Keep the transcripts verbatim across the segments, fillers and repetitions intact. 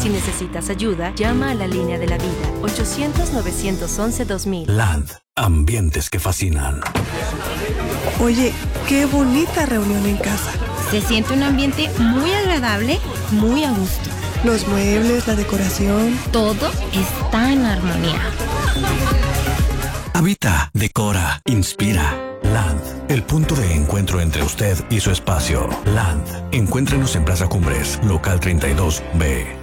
Si necesitas ayuda, llama a la línea de la vida, ochocientos, novecientos once, dos mil. Land, ambientes que fascinan. Oye, qué bonita reunión en casa. Se siente un ambiente muy agradable, muy a gusto. Los muebles, la decoración. Todo está en armonía. Habita, decora, inspira. Land, el punto de encuentro entre usted y su espacio. Land, encuéntrenos en Plaza Cumbres, local treinta y dos B.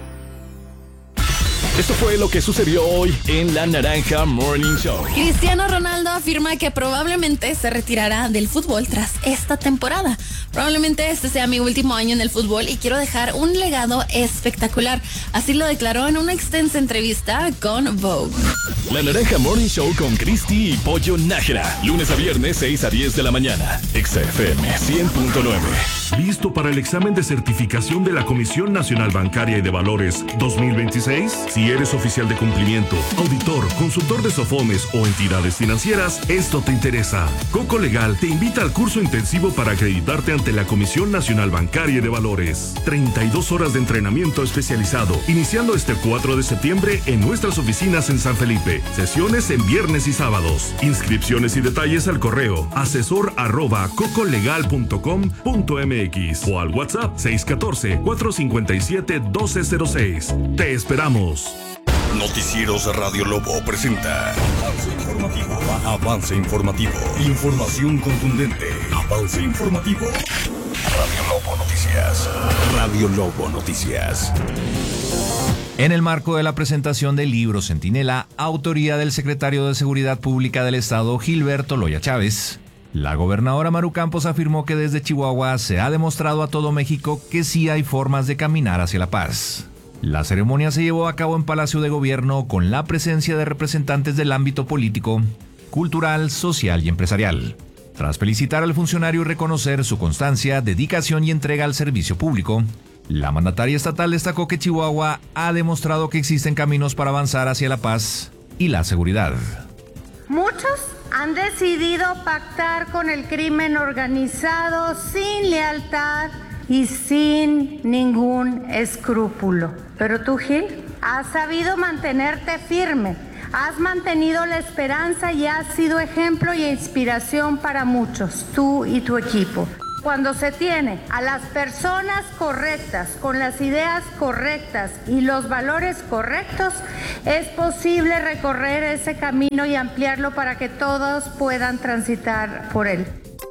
Esto fue lo que sucedió hoy en La Naranja Morning Show. Cristiano Ronaldo afirma que probablemente se retirará del fútbol tras esta temporada. Probablemente este sea mi último año en el fútbol y quiero dejar un legado espectacular. Así lo declaró en una extensa entrevista con Vogue. La Naranja Morning Show con Cristi y Pollo Nájera. Lunes a viernes, seis a diez de la mañana. X F M cien punto nueve. ¿Listo para el examen de certificación de la Comisión Nacional Bancaria y de Valores dos mil veintiséis? Si eres oficial de cumplimiento, auditor, consultor de SOFOMES o entidades financieras, esto te interesa. Coco Legal te invita al curso intensivo para acreditarte ante la Comisión Nacional Bancaria y de Valores. treinta y dos horas de entrenamiento especializado, iniciando este cuatro de septiembre en nuestras oficinas en San Felipe. Sesiones en viernes y sábados. Inscripciones y detalles al correo asesor arroba cocolegal punto com punto mx o al WhatsApp seis uno cuatro, cuatro cinco siete, uno dos cero seis. Te esperamos. Noticieros Radio Lobo presenta Avance Informativo. Avance Informativo. Información contundente. Avance Informativo. Radio Lobo Noticias. Radio Lobo Noticias. En el marco de la presentación del libro Centinela, autoría del secretario de Seguridad Pública del Estado, Gilberto Loya Chávez, la gobernadora Maru Campos afirmó que desde Chihuahua se ha demostrado a todo México que sí hay formas de caminar hacia la paz. La ceremonia se llevó a cabo en Palacio de Gobierno con la presencia de representantes del ámbito político, cultural, social y empresarial. Tras felicitar al funcionario y reconocer su constancia, dedicación y entrega al servicio público, la mandataria estatal destacó que Chihuahua ha demostrado que existen caminos para avanzar hacia la paz y la seguridad. Muchos han decidido pactar con el crimen organizado sin lealtad y sin ningún escrúpulo. Pero tú, Gil, has sabido mantenerte firme, has mantenido la esperanza y has sido ejemplo y inspiración para muchos, tú y tu equipo. Cuando se tiene a las personas correctas, con las ideas correctas y los valores correctos, es posible recorrer ese camino y ampliarlo para que todos puedan transitar por él.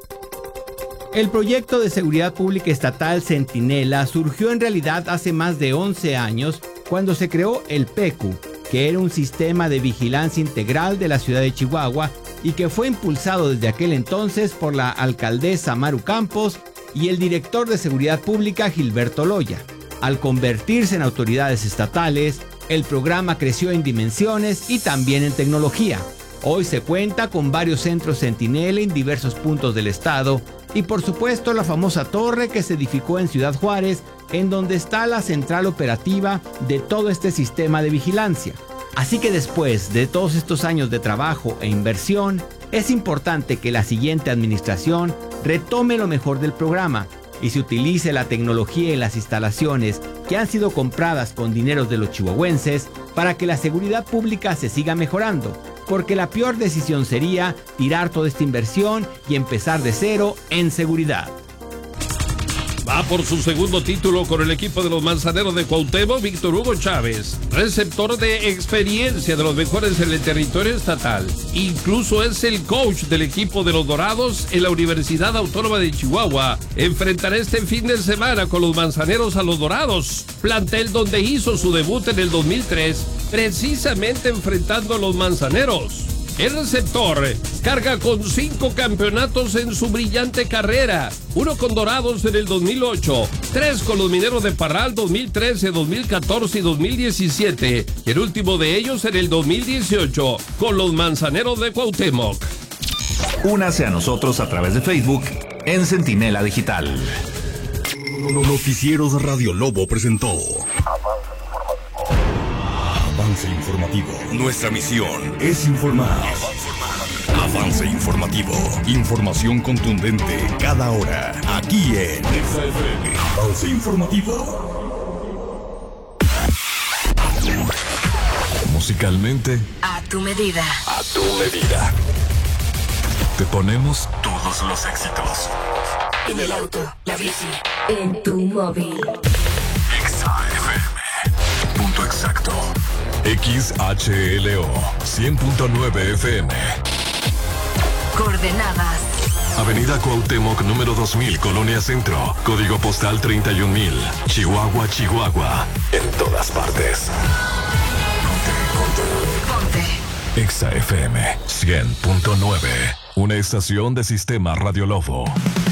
El proyecto de seguridad pública estatal Centinela surgió en realidad hace más de once años cuando se creó el P E C U, que era un sistema de vigilancia integral de la ciudad de Chihuahua y que fue impulsado desde aquel entonces por la alcaldesa Maru Campos y el director de seguridad pública Gilberto Loya. Al convertirse en autoridades estatales, el programa creció en dimensiones y también en tecnología. Hoy se cuenta con varios centros Centinela en diversos puntos del estado y por supuesto la famosa torre que se edificó en Ciudad Juárez, en donde está la central operativa de todo este sistema de vigilancia. Así que después de todos estos años de trabajo e inversión, es importante que la siguiente administración retome lo mejor del programa y se utilice la tecnología y las instalaciones que han sido compradas con dineros de los chihuahuenses para que la seguridad pública se siga mejorando, porque la peor decisión sería tirar toda esta inversión y empezar de cero en seguridad. Va por su segundo título con el equipo de los Manzaneros de Cuauhtémoc, Víctor Hugo Chávez, receptor de experiencia de los mejores en el territorio estatal. Incluso es el coach del equipo de los Dorados en la Universidad Autónoma de Chihuahua. Enfrentará este fin de semana con los Manzaneros a los Dorados, plantel donde hizo su debut en el dos mil tres, precisamente enfrentando a los Manzaneros. El receptor carga con cinco campeonatos en su brillante carrera, uno con Dorados en el dos mil ocho, tres con los Mineros de Parral dos mil trece, dos mil catorce y dos mil diecisiete, y el último de ellos en el dos mil dieciocho con los Manzaneros de Cuauhtémoc. Únase a nosotros a través de Facebook en Centinela Digital. Noticieros Radio Lobo presentó Avance Informativo. Nuestra misión es informar. Avance Informativo. Información contundente cada hora. Aquí en Avance Informativo. Musicalmente, A tu medida. a tu medida. Te ponemos todos los éxitos. En el auto, la bici, en tu móvil. Exa F M. Punto exacto. X H L O cien punto nueve F M. Coordenadas. Avenida Cuauhtémoc número dos mil, Colonia Centro. Código postal treinta y un mil. Chihuahua, Chihuahua. En todas partes. Ponte. Exa F M cien punto nueve. Una estación de Sistema Radio Lobo.